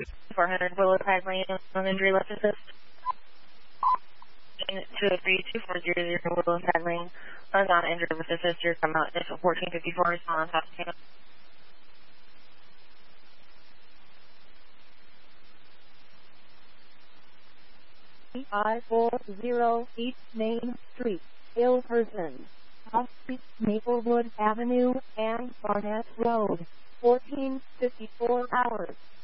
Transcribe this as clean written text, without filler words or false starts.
400 Willowside Lane on injury left assist. 203-2400 Willowside Lane on injury left assist. You're coming out at 1454 respond on top of channel. 540 East Main Street, Ilverson, Off Street, Maplewood Avenue, and Barnett Road, 1454 hours.